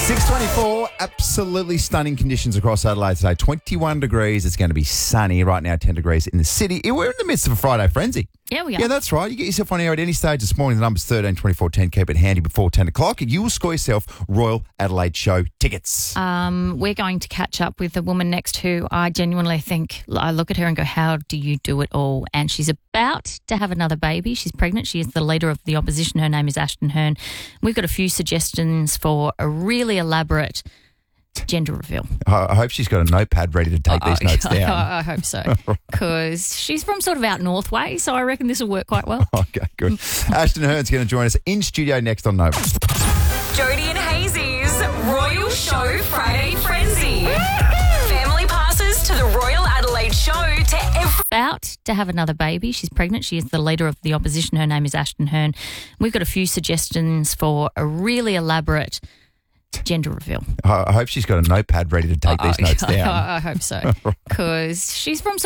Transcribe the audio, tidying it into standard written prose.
6:24, absolutely stunning conditions across Adelaide today. 21 degrees. It's going to be sunny. Right now, 10 degrees in the city. We're in the midst of a Friday frenzy. Yeah, we are. Yeah, that's right. You get yourself on air at any stage this morning. The number's 13 24 10. Keep it handy before 10 o'clock. And you will score yourself Royal Adelaide Show tickets. We're going to catch up with the woman next who I genuinely think, I look at her and go, how do you do it all? And she's about to have another baby. She's pregnant. She is the leader of the opposition. Her name is Ashton Hearn. We've got a few suggestions for a really elaborate gender reveal. I hope she's got a notepad ready to take these notes down. I hope so, because she's from sort of out north way, so I reckon this will work quite well. Okay, good. Ashton Hearn's going to join us in studio next on Nova. Jody and Hazy's Royal Show Friday Frenzy. Family passes to the Royal Adelaide Show to every... About to have another baby. She's pregnant. She is the leader of the opposition. Her name is Ashton Hearn. We've got a few suggestions for a really elaborate gender reveal. I hope she's got a notepad ready to take these notes down. I hope so, because she's from